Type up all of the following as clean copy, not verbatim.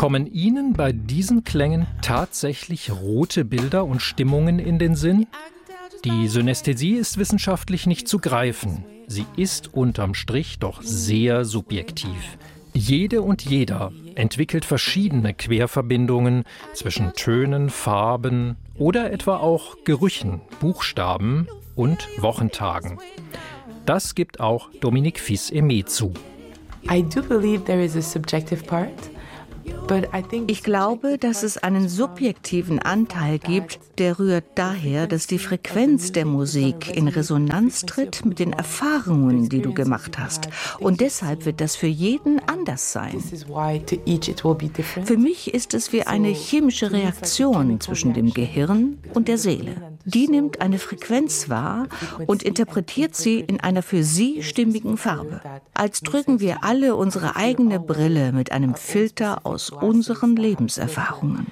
Kommen Ihnen bei diesen Klängen tatsächlich rote Bilder und Stimmungen in den Sinn? Die Synästhesie ist wissenschaftlich nicht zu greifen. Sie ist unterm Strich doch sehr subjektiv. Jede und jeder entwickelt verschiedene Querverbindungen zwischen Tönen, Farben oder etwa auch Gerüchen, Buchstaben und Wochentagen. Das gibt auch Dominique Fils-Aimé zu. I do believe there is a subjective part. Ich glaube, dass es einen subjektiven Anteil gibt, der rührt daher, dass die Frequenz der Musik in Resonanz tritt mit den Erfahrungen, die du gemacht hast. Und deshalb wird das für jeden anders sein. Für mich ist es wie eine chemische Reaktion zwischen dem Gehirn und der Seele. Die nimmt eine Frequenz wahr und interpretiert sie in einer für sie stimmigen Farbe. Als trügen wir alle unsere eigene Brille mit einem Filter aus unseren Lebenserfahrungen.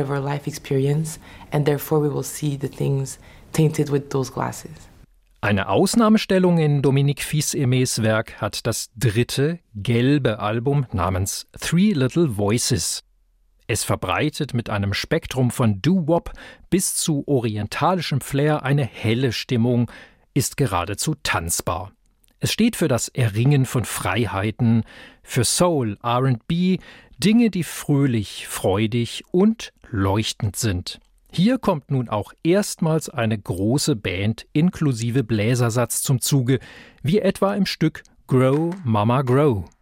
Eine Ausnahmestellung in Dominique Fils-Aimés Werk hat das dritte, gelbe Album namens Three Little Voices. Es verbreitet mit einem Spektrum von Doo-Wop bis zu orientalischem Flair eine helle Stimmung, ist geradezu tanzbar. Es steht für das Erringen von Freiheiten, für Soul, R&B, Dinge, die fröhlich, freudig und leuchtend sind. Hier kommt nun auch erstmals eine große Band inklusive Bläsersatz zum Zuge, wie etwa im Stück Grow, Mama, Grow.